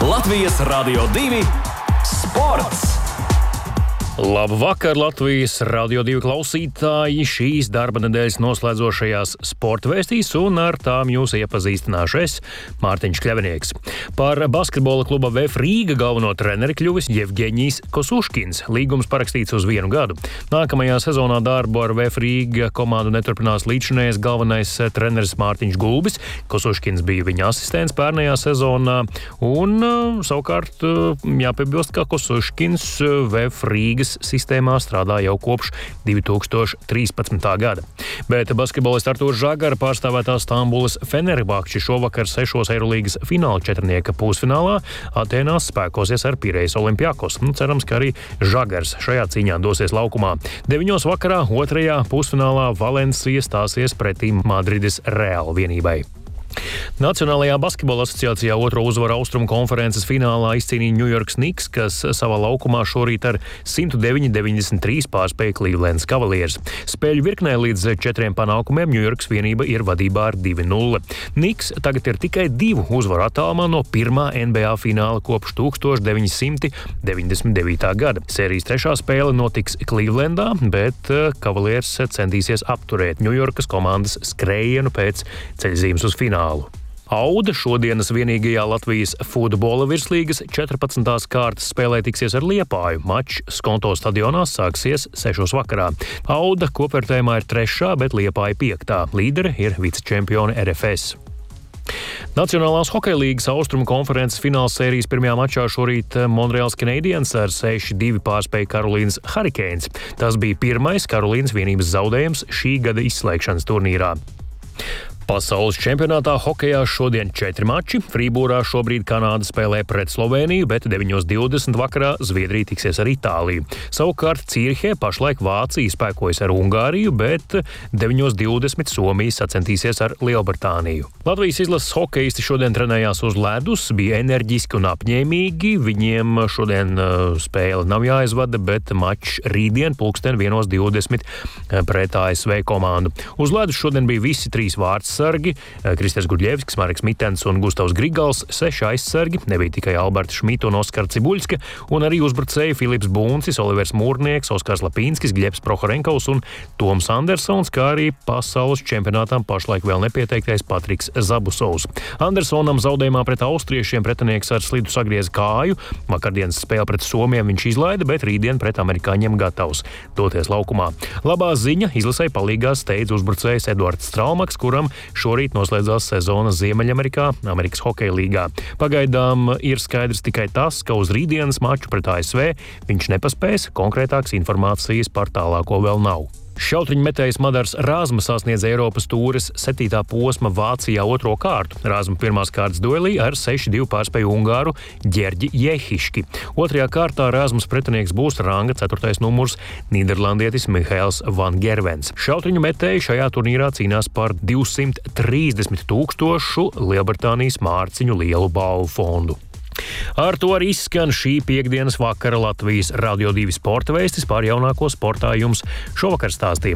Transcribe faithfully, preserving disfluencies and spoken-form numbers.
Latvijas Radio divi sports! Labvakar, Latvijas Radio divi klausītāji! Šīs darba nedēļas noslēdzošajās sporta vēstīs un ar tām jūs iepazīstināšu es, Mārtiņš Kļavinieks. Par basketbola kluba V F Rīga galveno treneri kļuvis Jevgeņijs Kosuškins. Līgums parakstīts uz vienu gadu. Nākamajā sezonā darbu ar V F Rīga komandu neturpinās līdzinējais galvenais treneris Mārtiņš Gulbis. Kosuškins bija viņa asistents pērnajā sezonā un savukārt jāpiebilst, ka Kosuškins V F Rīgas sistēmā strādā jau kopš divi tūkstoši trīspadsmitā gada. Bet basketbolists Artūrs Žagara pārstāvētā Stambulas Fenerbahče šovakar sešos Eirolīgas fināla četrnieka pusfinālā Atēnās spēkosies ar Pirejas Olimpiakos. Nu, cerams, ka arī Žagars šajā cīņā dosies laukumā. Deviņos vakarā otrajā pusfinālā Valencija stāsies pretī Madrides Real vienībai. Nacionālajā basketbola asociācijā otro uzvaru Austrumu konferences finālā izcīnīja New York Knicks, kas savā laukumā šorīt ar simt deviņi deviņdesmit trīs pārspēja Cleveland Cavaliers. Spēļu virknē līdz četriem panākumiem New Yorkas vienība ir vadībā ar divi nulle. Knicks tagad ir tikai divu uzvaru attālumā no pirmā N B A fināla kopš tūkstoš deviņi simti deviņdesmit devītā gada. Sērijas trešā spēle notiks Clevelandā, bet Cavaliers centīsies apturēt New Yorkas komandas skrējienu pēc ceļzīmes uz finālu. Auda šodienas vienīgajā Latvijas futbola virslīgas četrpadsmitās kārtas spēlē tiksies ar Liepāju. Mačs Skonto stadionā sāksies sešos vakarā. Auda kopvērtējumā ir trešā, bet Liepāja piektā. Līdere ir vicečempione R F S. Nacionālās hokeja līgas Austrumu konferences fināls sērijas pirmajā mačā šorīt Montreals Canadiens ar seši divi pārspēja Karolīnas Hurricanes. Tas bija pirmais Karolīnas vienības zaudējums šī gada izslēgšanas turnīrā. Pasaules čempionātā hokejā šodien četri mači. Frībūrā šobrīd Kanāda spēlē pret Slovēniju, bet deviņos divdesmit vakarā Zviedrija tiksies ar Itāliju. Savukārt Cīrihē pašlaik Vācija spēkojas ar Ungāriju, bet deviņos divdesmit Somija sacentīsies ar Lielbritāniju. Latvijas izlases hokejisti šodien trenējās uz ledus, bija enerģiski un apņēmīgi. Viņiem šodien spēle nav jāizvada, bet mačs rītdien pulksten vienos divdesmit pret A S V komandu. Uz ledus šodien bija visi trīs vārds sargi, Kristers Gudļevskis, Mareks Mitens un Gustavs Grigals, seši aizsargi, nebija tikai Alberta Šmita un Oskara Cibuļska, un arī uzbrucēji Filips Buncis, Olivers Mūrnieks, Oskars Lapīnskis, Gļebs Prohorenkovs un Toms Andersons, kā arī pasaules čempionātām pašlaik vēl nepieteiktais Patriks Zabusovs. Andersonam zaudējumā pret austriešiem pretinieks ar slidu sagrieza kāju. Vakardienas spēle pret Somiem viņš izlaida, bet rītdien pret amerikāņiem gatavs doties laukumā. Labā ziņa izlasēji palīgā steidz uzbrucējs Eduards Straumaks, kuram šorīt noslēdzās sezona Ziemeļamerikā, Amerikas hokeja līgā. Pagaidām ir skaidrs tikai tas, ka uz rītdienas maču pret A S V viņš nepaspēs, konkrētākas informācijas par tālāko vēl nav. Šautriņmetējs Madars Rāzma sasniedz Eiropas tūres septītā posma Vācijā otro kārtu. Rāzma pirmās kārtas duelī ar seši divi pārspēja Ungāru Ģerģi Jehiški. Otrajā kārtā Rāzmas pretinieks būs ranga ceturtais numurs nīderlandietis Mihails Van Gervens. Šautriņu metēji šajā turnīrā cīnās par divsimt trīsdesmit tūkstošu Lielbritānijas mārciņu lielu balvu fondu. Ar to arī izskan šī piektdienas vakara Latvijas Radio divi sporta vēstis. Par jaunāko sportā jums šovakar stāstīja